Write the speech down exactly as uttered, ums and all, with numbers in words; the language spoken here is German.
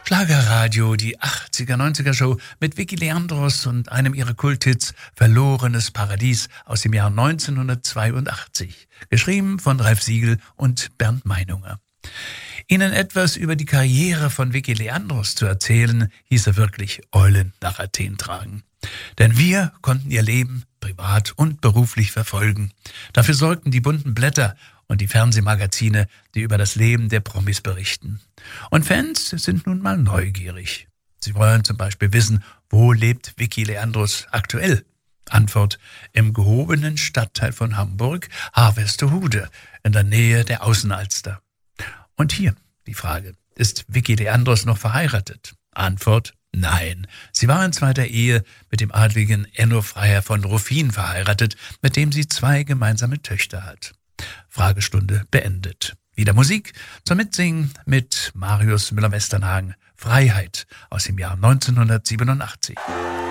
Schlagerradio, die achtziger, neunziger Show mit Vicky Leandros und einem ihrer Kulthits Verlorenes Paradies aus dem Jahr neunzehnhundertzweiundachtzig. Geschrieben von Ralf Siegel und Bernd Meinunger. Ihnen etwas über die Karriere von Vicky Leandros zu erzählen, hieß er wirklich Eulen nach Athen tragen. Denn wir konnten ihr Leben privat und beruflich verfolgen. Dafür sorgten die bunten Blätter und die Fernsehmagazine, die über das Leben der Promis berichten. Und Fans sind nun mal neugierig. Sie wollen zum Beispiel wissen, wo lebt Vicky Leandros aktuell? Antwort: im gehobenen Stadtteil von Hamburg, Harvestehude, in der Nähe der Außenalster. Und hier die Frage: Ist Vicky Leandros noch verheiratet? Antwort: nein. Sie war in zweiter Ehe mit dem adligen Enno Freiherr von Ruffin verheiratet, mit dem sie zwei gemeinsame Töchter hat. Fragestunde beendet. Wieder Musik zum Mitsingen mit Marius Müller-Westernhagen. Freiheit aus dem Jahr neunzehnhundertsiebenundachtzig.